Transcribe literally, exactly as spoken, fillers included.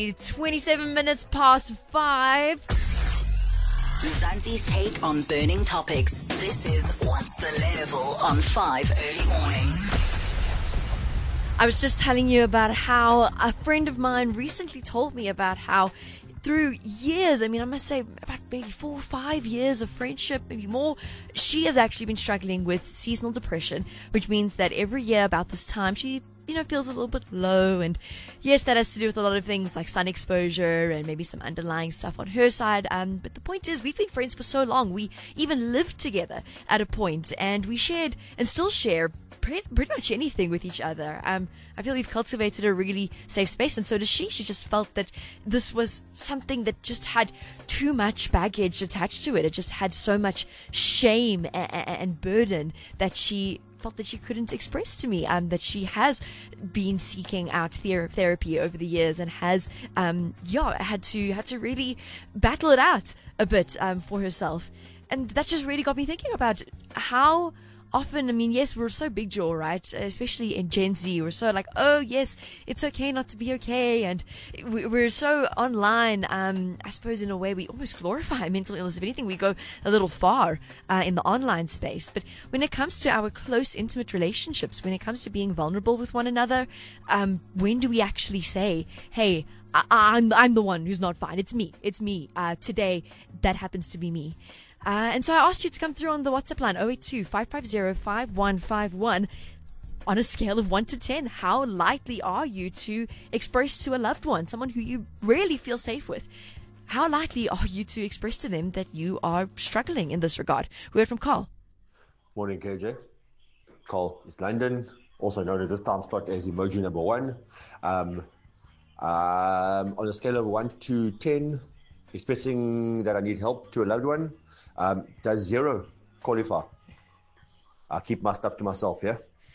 twenty-seven minutes past five. Zanzi's take on burning topics. This is What's the Level on five Early Mornings. I was just telling you about how a friend of mine recently told me about how through years, I mean, I must say about maybe four or five years of friendship, maybe more, she has actually been struggling with seasonal depression, which means that every year about this time, she, you know, feels a little bit low. And yes, that has to do with a lot of things like sun exposure and maybe some underlying stuff on her side. Um, but the point is, we've been friends for so long. We even lived together at a point, and we shared and still share pretty, pretty much anything with each other. Um, I feel we've cultivated a really safe space, and so does she. She just felt that this was something that just had too much baggage attached to it. It just had so much shame and, and burden that she felt that she couldn't express to me, um, that she has been seeking out ther- therapy over the years and has, um, yeah, had to had to really battle it out a bit um, for herself. And that just really got me thinking about how often, I mean, yes, we're so big jaw, right? Especially in Gen Z, we're so like, oh yes, it's okay not to be okay, and we're so online. Um, I suppose in a way we almost glorify mental illness. If anything, we go a little far uh, in the online space. But when it comes to our close, intimate relationships, when it comes to being vulnerable with one another, um, when do we actually say, hey, I- I'm I'm the one who's not fine. It's me. It's me. Uh, today, that happens to be me. Uh, and so I asked you to come through on the WhatsApp line, oh eight two, five five zero, five one five one. On a scale of one to ten, how likely are you to express to a loved one, someone who you really feel safe with? How likely are you to express to them that you are struggling in this regard? We heard from Carl. Morning, K J. Carl is London, also known at this time slot as emoji number one. Um, um, on a scale of one to ten, expressing that I need help to a loved one, Um, does zero qualify? I keep my stuff to myself, yeah?